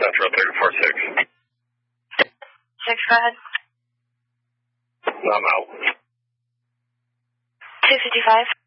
Central 346. 6, go ahead. I'm out. 255.